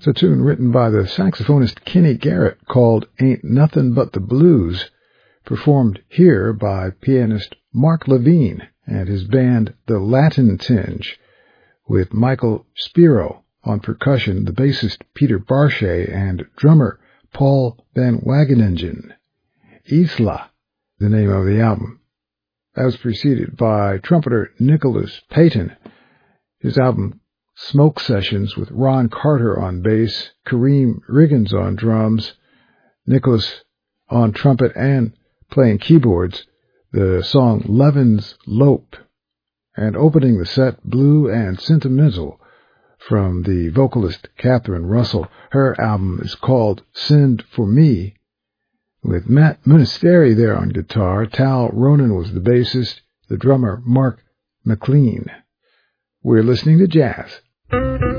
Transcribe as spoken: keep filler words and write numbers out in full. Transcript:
It's a tune written by the saxophonist Kenny Garrett called Ain't Nothin' But the Blues, performed here by pianist Mark Levine and his band The Latin Tinge, with Michael Spiro on percussion, the bassist Peter Barchet, and drummer Paul Van Wageningen. Isla, the name of the album. That was preceded by trumpeter Nicholas Payton. His album Smoke Sessions with Ron Carter on bass, Kareem Riggins on drums, Nicholas on trumpet and playing keyboards, the song Levin's Lope, and opening the set, Blue and Sentimental, from the vocalist Catherine Russell. Her album is called Send For Me, with Matt Munisteri there on guitar. Tal Ronan was the bassist, the drummer Mark McLean. We're listening to jazz.